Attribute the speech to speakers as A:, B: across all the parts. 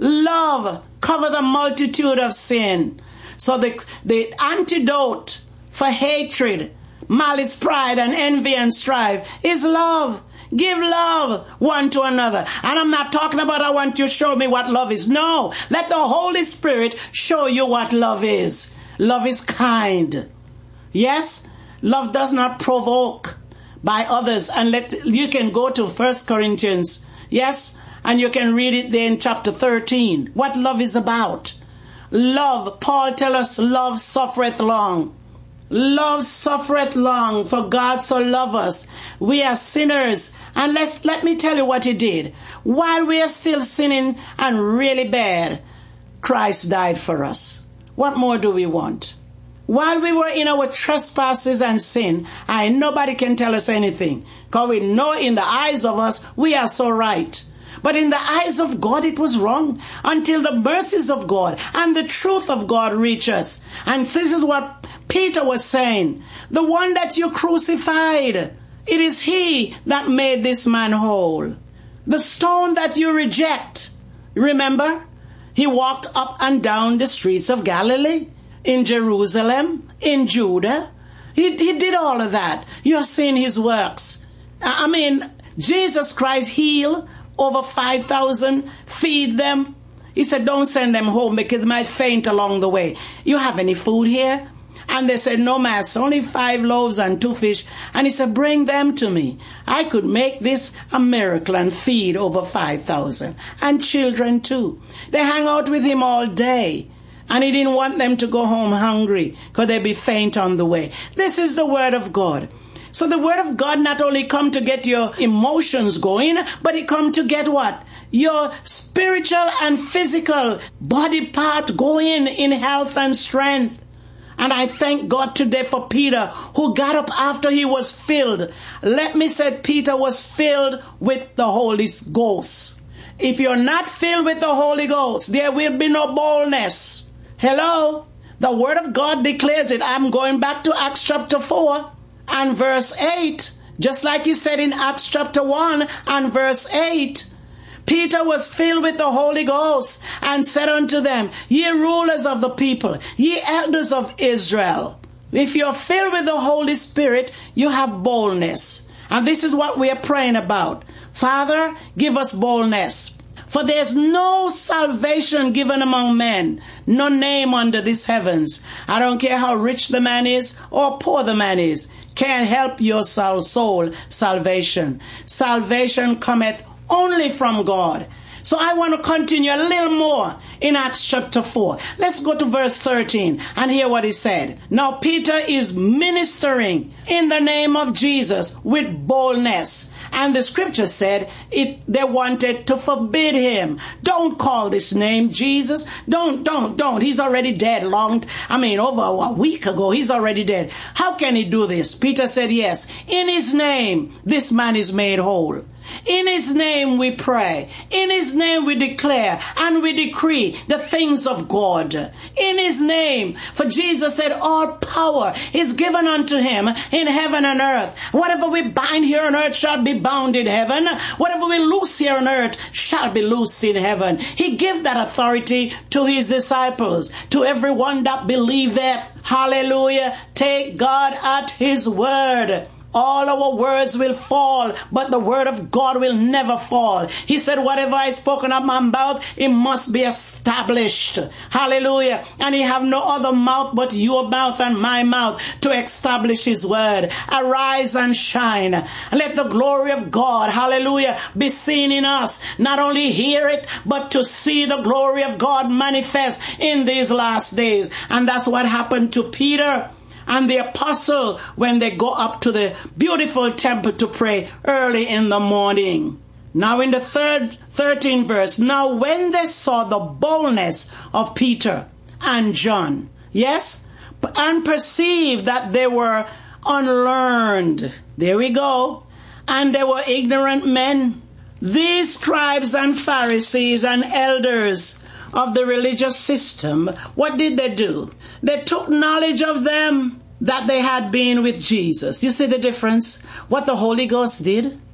A: Love covers a multitude of sin. So the antidote for hatred, malice, pride, and envy and strife is love. Give love one to another. And I'm not talking about I want you to show me what love is. No, let the Holy Spirit show you what love is. Love is kind. Yes, love does not provoke by others. And you can go to 1 Corinthians, yes, and you can read it there in chapter 13, what love is about. Love, Paul tells us, love suffereth long. Love suffereth long, for God so loved us. We are sinners. And let me tell you what he did. While we are still sinning and really bad, Christ died for us. What more do we want? While we were in our trespasses and sin, nobody can tell us anything. Because we know in the eyes of us, we are so right. But in the eyes of God, it was wrong. Until the mercies of God and the truth of God reach us. And this is what Peter was saying. The one that you crucified, it is he that made this man whole. The stone that you reject, remember? He walked up and down the streets of Galilee, in Jerusalem, in Judah. He did all of that. You're seeing his works. Jesus Christ healed over 5,000, feed them. He said, don't send them home because they might faint along the way. You have any food here? And they said, no, master, only 5 loaves and 2 fish. And he said, bring them to me. I could make this a miracle and feed over 5,000. And children too. They hang out with him all day. And he didn't want them to go home hungry because they'd be faint on the way. This is the word of God. So the word of God not only come to get your emotions going, but it come to get what? Your spiritual and physical body part going in health and strength. And I thank God today for Peter, who got up after he was filled. Let me say Peter was filled with the Holy Ghost. If you're not filled with the Holy Ghost, there will be no boldness. Hello? The word of God declares it. I'm going back to Acts chapter 4 and verse 8. Just like he said in Acts chapter 1 and verse 8. Peter was filled with the Holy Ghost and said unto them, ye rulers of the people, ye elders of Israel. If you're filled with the Holy Spirit, you have boldness. And this is what we are praying about. Father, give us boldness. For there's no salvation given among men, no name under these heavens. I don't care how rich the man is or poor the man is. Can't help your soul salvation. Salvation cometh only from God. So I want to continue a little more in Acts chapter 4. Let's go to verse 13 and hear what he said. Now Peter is ministering in the name of Jesus with boldness. And the scripture said they wanted to forbid him. Don't call this name Jesus. Don't. He's already dead over a week ago. He's already dead. How can he do this? Peter said, yes. In his name, this man is made whole. In his name we pray. In his name we declare and we decree the things of God. In his name. For Jesus said all power is given unto him in heaven and earth. Whatever we bind here on earth shall be bound in heaven. Whatever we loose here on earth shall be loosed in heaven. He gave that authority to his disciples. To everyone that believeth. Hallelujah. Take God at his word. All our words will fall, but the word of God will never fall. He said, whatever I spoken of my mouth, it must be established. Hallelujah. And he have no other mouth but your mouth and my mouth to establish his word. Arise and shine. Let the glory of God, hallelujah, be seen in us. Not only hear it, but to see the glory of God manifest in these last days. And that's what happened to Peter and the apostle when they go up to the beautiful temple to pray early in the morning. Now in the 13th verse, now when they saw the boldness of Peter and John, yes, and perceived that they were unlearned, there we go, and they were ignorant men, these scribes and Pharisees and elders of the religious system, what did they do? They took knowledge of them that they had been with Jesus. You see the difference? What the Holy Ghost did?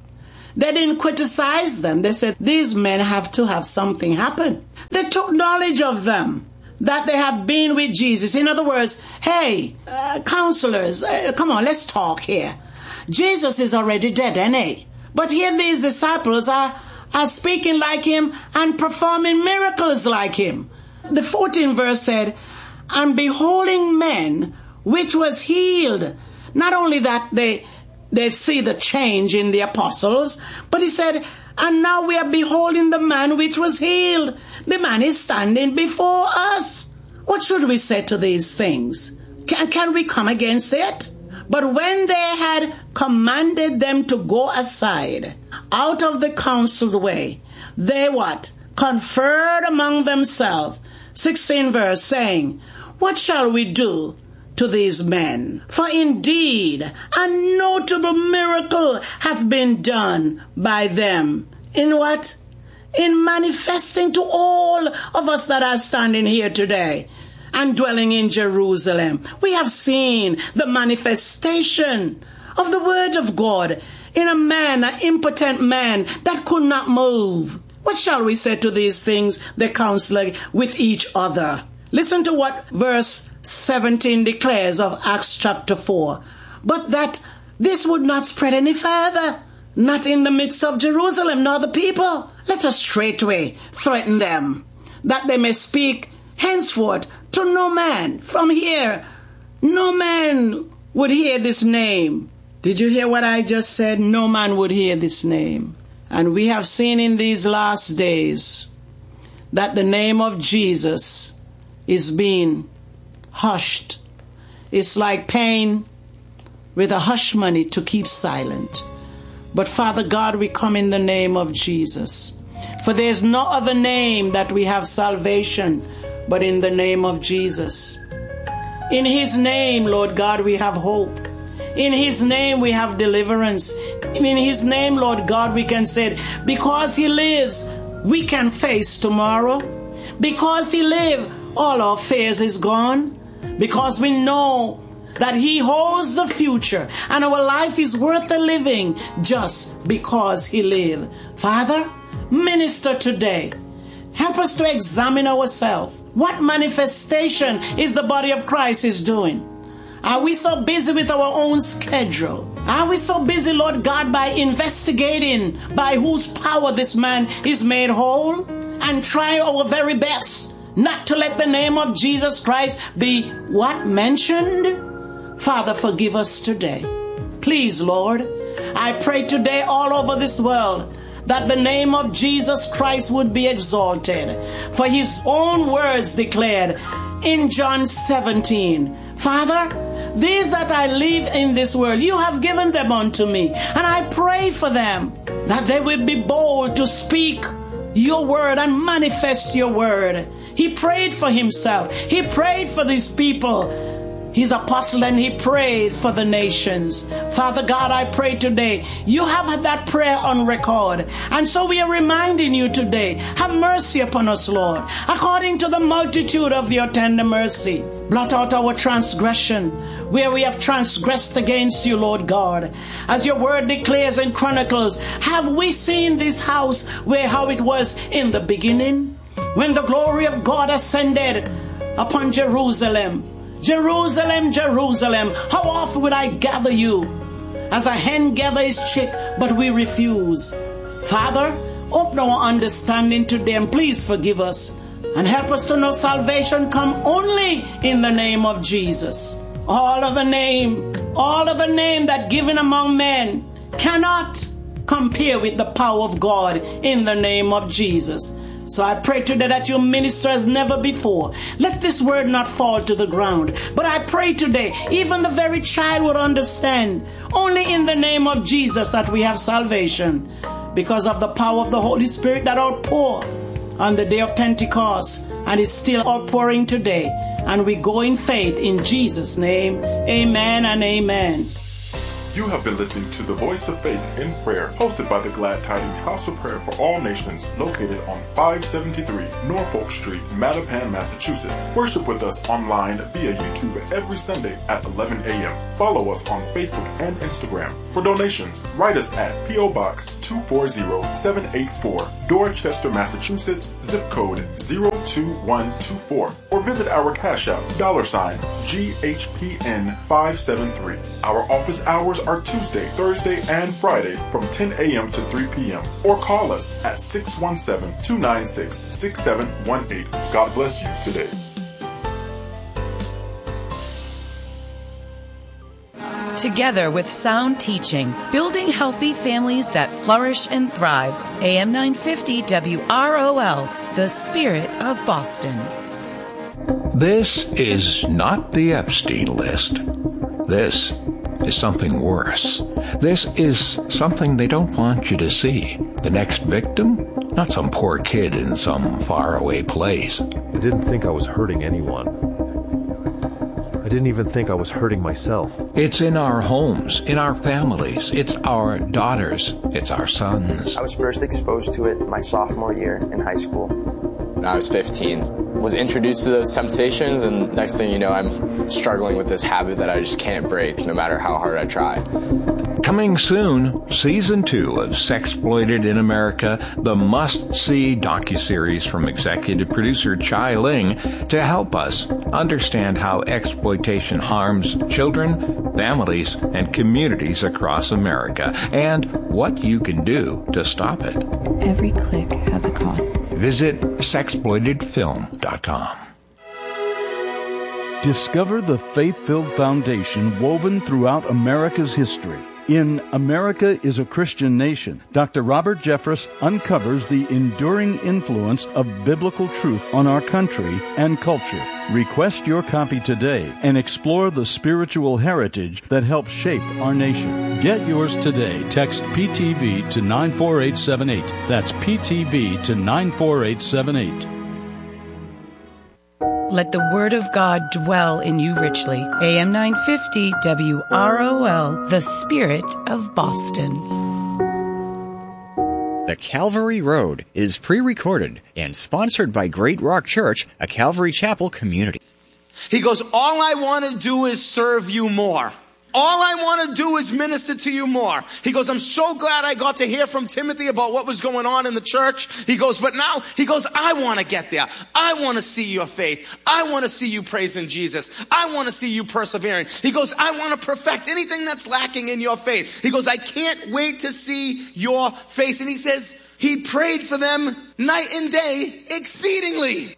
A: They didn't criticize them. They said, these men have to have something happen. They took knowledge of them, that they have been with Jesus. In other words, hey, counselors, come on, let's talk here. Jesus is already dead, ain't he? But here these disciples are speaking like him and performing miracles like him. The 14th verse said, and beholding men which was healed. Not only that they see the change in the apostles, but he said, and now we are beholding the man which was healed. The man is standing before us. What should we say to these things? Can we come against it? But when they had commanded them to go aside out of the council way, they what? Conferred among themselves. 16th verse saying, what shall we do to these men? For indeed a notable miracle hath been done by them. In what? In manifesting to all of us that are standing here today and dwelling in Jerusalem. We have seen the manifestation of the word of God in a man, an impotent man that could not move. What shall we say to these things? They counsel with each other. Listen to what verse 17 declares of Acts chapter 4. But that this would not spread any further, not in the midst of Jerusalem, nor the people. Let us straightway threaten them, that they may speak henceforth to no man. From here, no man would hear this name. Did you hear what I just said? No man would hear this name. And we have seen in these last days that the name of Jesus is being hushed. It's like paying with a hush money to keep silent. But Father God, we come in the name of Jesus. For there is no other name that we have salvation but in the name of Jesus. In his name, Lord God, we have hope. In his name we have deliverance. In his name, Lord God, we can say, because he lives, we can face tomorrow. Because he lives, all our fears is gone. Because we know that he holds the future and our life is worth the living just because he lives. Father, minister today. Help us to examine ourselves. What manifestation is the body of Christ is doing? Are we so busy with our own schedule? Are we so busy, Lord God, by investigating by whose power this man is made whole and try our very best not to let the name of Jesus Christ be what mentioned? Father, forgive us today. Please, Lord, I pray today all over this world that the name of Jesus Christ would be exalted. For his own words declared in John 17, Father, these that I leave in this world, you have given them unto me. And I pray for them that they will be bold to speak your word and manifest your word. He prayed for himself. He prayed for these people, his apostle, and he prayed for the nations. Father God, I pray today, you have had that prayer on record. And so we are reminding you today, have mercy upon us, Lord, according to the multitude of your tender mercy. Blot out our transgression, where we have transgressed against you, Lord God. As your word declares in Chronicles, have we seen this house where how it was in the beginning, when the glory of God ascended upon Jerusalem? Jerusalem, Jerusalem, how often would I gather you as a hen gathers his chick, but we refuse. Father, open our understanding today and please forgive us and help us to know salvation come only in the name of Jesus. All of the name that given among men cannot compare with the power of God in the name of Jesus. So I pray today that you minister as never before. Let this word not fall to the ground. But I pray today, even the very child would understand only in the name of Jesus that we have salvation, because of the power of the Holy Spirit that outpoured on the day of Pentecost and is still outpouring today. And we go in faith in Jesus' name. Amen and amen.
B: You have been listening to The Voice of Faith in Prayer, hosted by the Glad Tidings House of Prayer for All Nations, located on 573 Norfolk Street, Mattapan, Massachusetts. Worship with us online via YouTube every Sunday at 11 a.m. Follow us on Facebook and Instagram. For donations, write us at P.O. Box 240784, Dorchester, Massachusetts, zip code 02124, or visit our Cash App, $GHPN 573. Our office hours are Tuesday, Thursday, and Friday from 10 a.m. to 3 p.m. Or call us at 617-296-6718. God bless you today.
C: Together with sound teaching, building healthy families that flourish and thrive. AM 950 WROL, the spirit of Boston.
D: This is not the Epstein list. This is something worse. This is something they don't want you to see. The next victim? Not some poor kid in some faraway place.
E: I didn't think I was hurting anyone. I didn't even think I was hurting myself.
D: It's in our homes, in our families. It's our daughters. It's our sons.
F: I was first exposed to it my sophomore year in high school.
G: When I was 15, was introduced to those temptations, and next thing you know, I'm struggling with this habit that I just can't break, no matter how hard I try.
D: Coming soon, Season 2 of Sexploited in America, the must-see docuseries from executive producer Chai Ling, to help us understand how exploitation harms children, families, and communities across America, and what you can do to stop it.
H: Every click has a cost.
D: Visit sexploitedfilm.com.
I: Discover the faith-filled foundation woven throughout America's history. In America is a Christian Nation, Dr. Robert Jeffress uncovers the enduring influence of biblical truth on our country and culture. Request your copy today and explore the spiritual heritage that helps shape our nation. Get yours today. Text PTV to 94878. That's PTV to 94878.
C: Let the word of God dwell in you richly. AM 950 WROL, the spirit of Boston.
J: The Calvary Road is pre-recorded and sponsored by Great Rock Church, a Calvary Chapel community.
K: He goes, all I want to do is serve you more. All I want to do is minister to you more. He goes, I'm so glad I got to hear from Timothy about what was going on in the church. He goes, but now, he goes, I want to get there. I want to see your faith. I want to see you praising Jesus. I want to see you persevering. He goes, I want to perfect anything that's lacking in your faith. He goes, I can't wait to see your face. And he says, he prayed for them night and day exceedingly.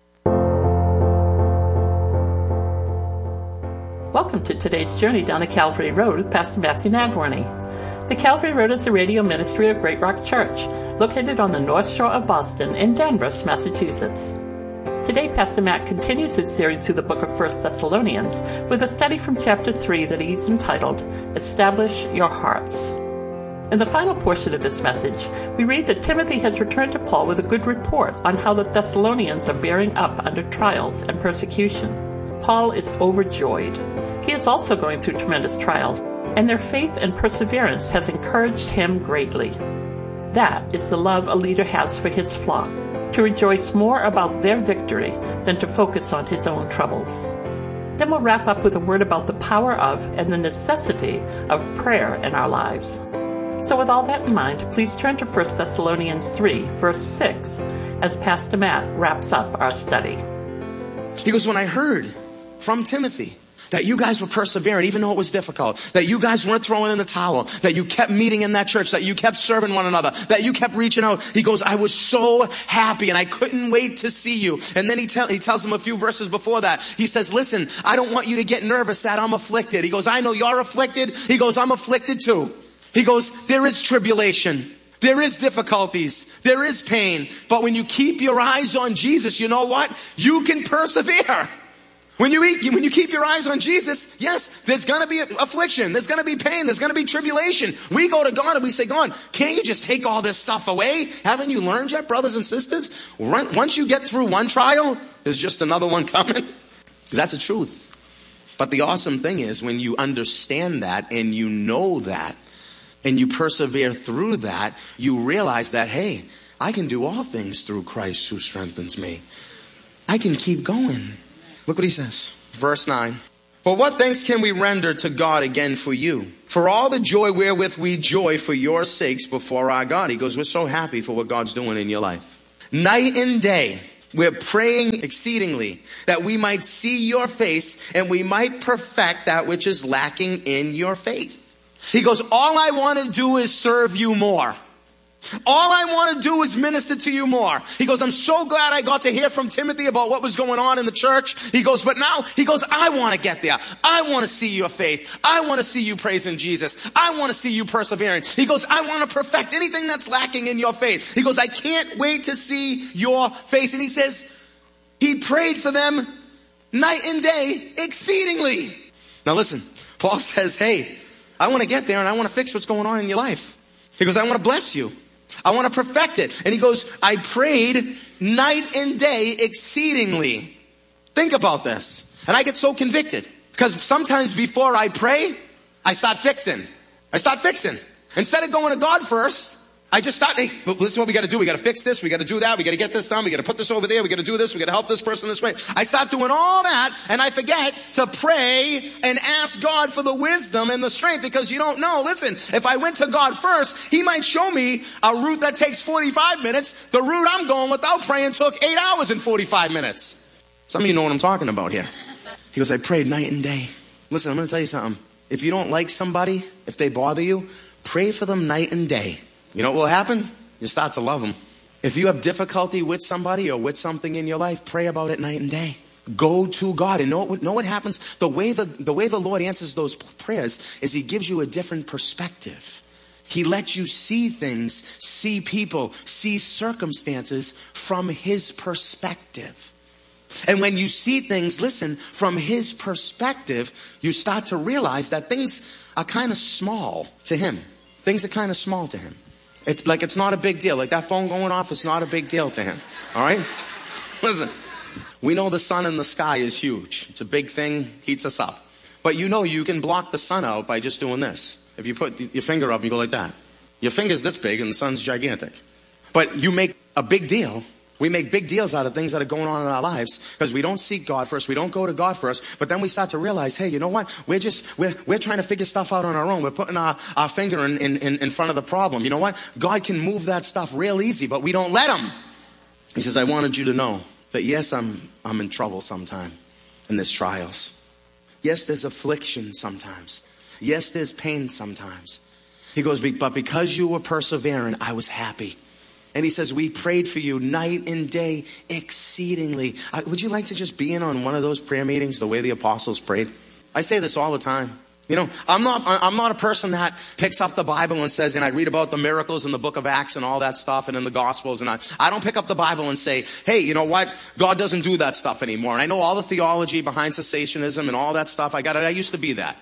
L: Welcome to today's journey down the Calvary Road with Pastor Matthew Nagwani. The Calvary Road is the radio ministry of Great Rock Church, located on the North Shore of Boston in Danvers, Massachusetts. Today, Pastor Matt continues his series through the book of 1 Thessalonians with a study from chapter 3 that he's entitled, Establish Your Hearts. In the final portion of this message, we read that Timothy has returned to Paul with a good report on how the Thessalonians are bearing up under trials and persecution. Paul is overjoyed. He is also going through tremendous trials, and their faith and perseverance has encouraged him greatly. That is the love a leader has for his flock, to rejoice more about their victory than to focus on his own troubles. Then we'll wrap up with a word about the power of and the necessity of prayer in our lives. So with all that in mind, please turn to 1 Thessalonians 3, verse 6, as Pastor Matt wraps up our study.
K: He goes, when I heard from Timothy that you guys were persevering, even though it was difficult, that you guys weren't throwing in the towel, that you kept meeting in that church, that you kept serving one another, that you kept reaching out. He goes, I was so happy and I couldn't wait to see you. And then he tells them a few verses before that. He says, listen, I don't want you to get nervous that I'm afflicted. He goes, I know you're afflicted. He goes, I'm afflicted too. He goes, there is tribulation. There is difficulties. There is pain. But when you keep your eyes on Jesus, you know what? You can persevere. When you keep your eyes on Jesus, yes, there's going to be affliction. There's going to be pain. There's going to be tribulation. We go to God and we say, God, can't you just take all this stuff away? Haven't you learned yet, brothers and sisters? Once you get through one trial, there's just another one coming. That's the truth. But the awesome thing is when you understand that and you know that and you persevere through that, you realize that, hey, I can do all things through Christ who strengthens me. I can keep going. Look what he says. Verse 9. For what thanks can we render to God again for you? For all the joy wherewith we joy for your sakes before our God. He goes, we're so happy for what God's doing in your life. Night and day, we're praying exceedingly that we might see your face and we might perfect that which is lacking in your faith. He goes, all I want to do is serve you more. All I want to do is minister to you more. He goes, I'm so glad I got to hear from Timothy about what was going on in the church. He goes, but now, he goes, I want to get there. I want to see your faith. I want to see you praising Jesus. I want to see you persevering. He goes, I want to perfect anything that's lacking in your faith. He goes, I can't wait to see your face. And he says, he prayed for them night and day exceedingly. Now listen, Paul says, hey, I want to get there and I want to fix what's going on in your life. He goes, I want to bless you. I want to perfect it. And he goes, I prayed night and day exceedingly. Think about this. And I get so convicted. Because sometimes before I pray, I start fixing. Instead of going to God first, I just start, hey, this is what we got to do. We got to fix this. We got to do that. We got to get this done. We got to put this over there. We got to do this. We got to help this person this way. I start doing all that and I forget to pray and ask God for the wisdom and the strength because you don't know. Listen, if I went to God first, he might show me a route that takes 45 minutes. The route I'm going without praying took 8 hours and 45 minutes. Some of you know what I'm talking about here. He goes, I prayed night and day. Listen, I'm going to tell you something. If you don't like somebody, if they bother you, pray for them night and day. You know what will happen? You start to love them. If you have difficulty with somebody or with something in your life, pray about it night and day. Go to God and know what happens. The way the Lord answers those prayers is he gives you a different perspective. He lets you see things, see people, see circumstances from his perspective. And when you see things, listen, from his perspective, you start to realize that things are kind of small to him. Things are kind of small to him. It's not a big deal. Like that phone going off, it's not a big deal to him. All right? Listen, we know the sun in the sky is huge. It's a big thing, heats us up. But you know you can block the sun out by just doing this. If you put your finger up, you go like that. Your finger's this big and the sun's gigantic. But you make a big deal. We make big deals out of things that are going on in our lives because we don't seek God first. We don't go to God first. But then we start to realize, hey, you know what? We're trying to figure stuff out on our own. We're putting our finger in front of the problem. You know what? God can move that stuff real easy, but we don't let him. He says, I wanted you to know that yes, I'm in trouble sometime and there's trials. Yes, there's affliction sometimes. Yes, there's pain sometimes. He goes, but because you were persevering, I was happy. And he says, we prayed for you night and day exceedingly. Would you like to just be in on one of those prayer meetings the way the apostles prayed? I say this all the time. You know, I'm not a person that picks up the Bible and says, and I read about the miracles in the book of Acts and all that stuff and in the Gospels. And I don't pick up the Bible and say, hey, you know what? God doesn't do that stuff anymore. And I know all the theology behind cessationism and all that stuff. I got it. I used to be that.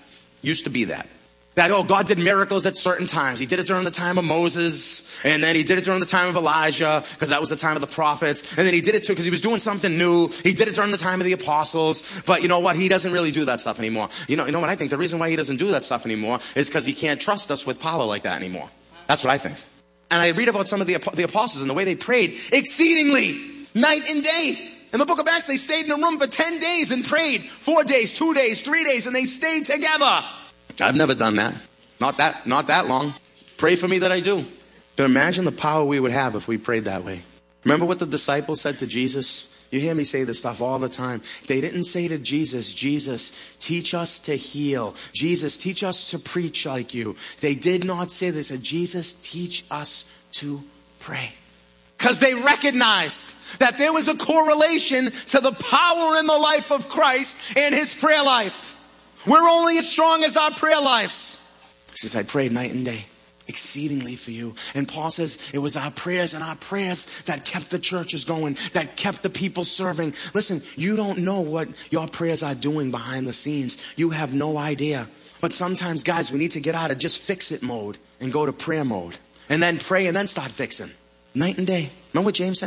K: That, oh, God did miracles at certain times. He did it during the time of Moses, and then he did it during the time of Elijah, because that was the time of the prophets, and then he did it too, because he was doing something new. He did it during the time of the apostles, but you know what? He doesn't really do that stuff anymore. You know what I think? The reason why he doesn't do that stuff anymore is because he can't trust us with power like that anymore. That's what I think. And I read about some of the apostles and the way they prayed exceedingly, night and day. In the book of Acts, they stayed in a room for 10 days and prayed 4 days, 2 days, 3 days, and they stayed together. I've never done that. Not that long. Pray for me that I do. But imagine the power we would have if we prayed that way. Remember what the disciples said to Jesus? You hear me say this stuff all the time. They didn't say to Jesus, Jesus, teach us to heal. Jesus, teach us to preach like you. They did not say this. They said, Jesus, teach us to pray. Because they recognized that there was a correlation to the power in the life of Christ and his prayer life. We're only as strong as our prayer lives. He says, I prayed night and day exceedingly for you. And Paul says it was our prayers that kept the churches going, that kept the people serving. Listen, you don't know what your prayers are doing behind the scenes. You have no idea. But sometimes, guys, we need to get out of just fix it mode and go to prayer mode. And then pray and then start fixing. Night and day. Remember what James said?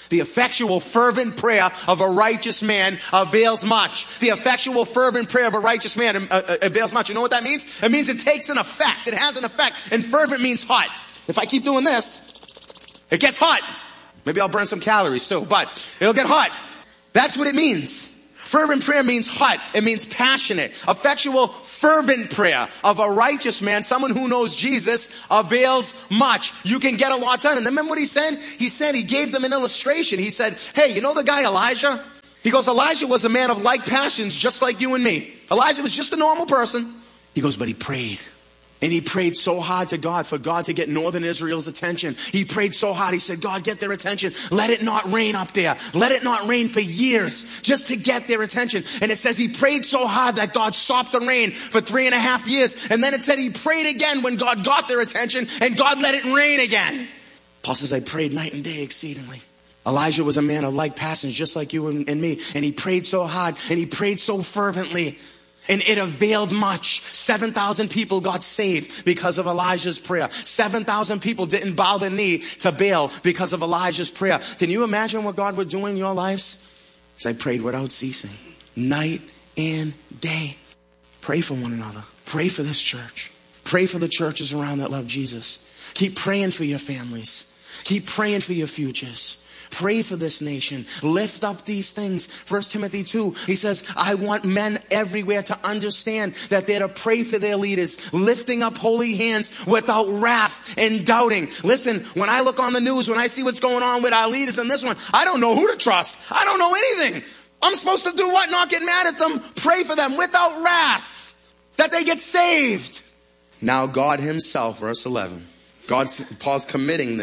K: The effectual, fervent prayer of a righteous man avails much. The effectual, fervent prayer of a righteous man avails much. You know what that means? It means it takes an effect. It has an effect. And fervent means hot. If I keep doing this, it gets hot. Maybe I'll burn some calories too, but it'll get hot. That's what it means. Fervent prayer means hot. It means passionate. Effectual, fervent prayer of a righteous man, someone who knows Jesus, avails much. You can get a lot done. And remember what he said? He gave them an illustration. He said, hey, you know the guy Elijah? He goes, Elijah was a man of like passions, just like you and me. Elijah was just a normal person. He goes, but he prayed. And he prayed so hard to God for God to get northern Israel's attention. He prayed so hard. He said, God, get their attention. Let it not rain up there. Let it not rain for years just to get their attention. And it says he prayed so hard that God stopped the rain for 3.5 years. And then it said he prayed again when God got their attention and God let it rain again. Paul says, I prayed night and day exceedingly. Elijah was a man of like passions just like you and me. And he prayed so hard and he prayed so fervently. And it availed much. 7,000 people got saved because of Elijah's prayer. 7,000 people didn't bow the knee to Baal because of Elijah's prayer. Can you imagine what God would do in your lives? As I prayed without ceasing, night and day. Pray for one another. Pray for this church. Pray for the churches around that love Jesus. Keep praying for your families. Keep praying for your futures. Pray for this nation. Lift up these things. 1 Timothy 2, he says, I want men everywhere to understand that they're to pray for their leaders, lifting up holy hands without wrath and doubting. Listen, when I look on the news, when I see what's going on with our leaders in this one, I don't know who to trust. I don't know anything. I'm supposed to do what? Not get mad at them. Pray for them without wrath, that they get saved. Now God himself, verse 11, Paul's committing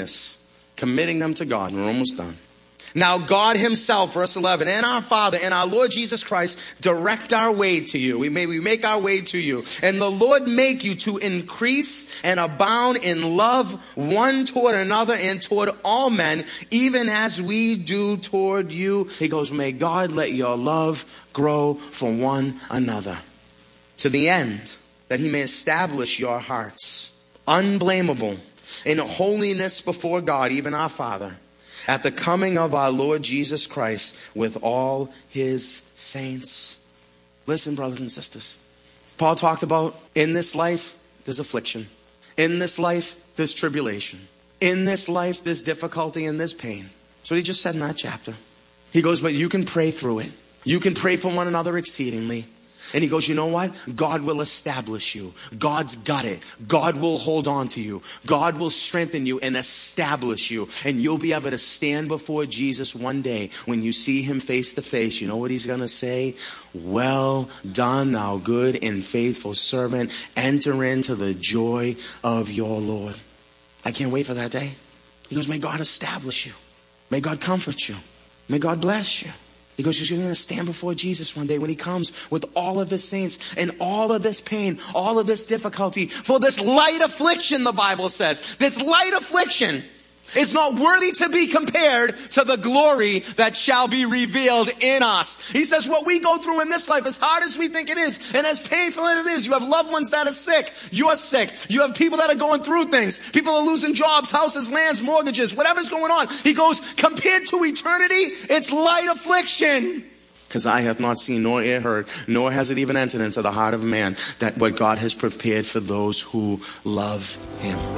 K: them to God. We're almost done. Now God himself, verse 11, and our Father and our Lord Jesus Christ direct our way to you. We make our way to you. And the Lord make you to increase and abound in love one toward another and toward all men, even as we do toward you. He goes, may God let your love grow for one another, to the end that he may establish your hearts unblameable in holiness before God, even our Father, at the coming of our Lord Jesus Christ with all his saints. Listen, brothers and sisters. Paul talked about in this life, there's affliction. In this life, there's tribulation. In this life, there's difficulty and there's pain. That's what he just said in that chapter. He goes, but you can pray through it. You can pray for one another exceedingly. And he goes, you know what? God will establish you. God's got it. God will hold on to you. God will strengthen you and establish you. And you'll be able to stand before Jesus one day when you see him face to face. You know what he's going to say? Well done, thou good and faithful servant. Enter into the joy of your Lord. I can't wait for that day. He goes, may God establish you. May God comfort you. May God bless you. He goes, you're going to stand before Jesus one day when he comes with all of his saints and all of this pain, all of this difficulty. For this light affliction, the Bible says, this light affliction is not worthy to be compared to the glory that shall be revealed in us. He says what we go through in this life, as hard as we think it is, and as painful as it is, you have loved ones that are sick. You're sick. You have people that are going through things. People are losing jobs, houses, lands, mortgages, whatever's going on. He goes, compared to eternity, it's light affliction. Because eye hath not seen, nor ear heard, nor has it even entered into the heart of man, that what God has prepared for those who love him.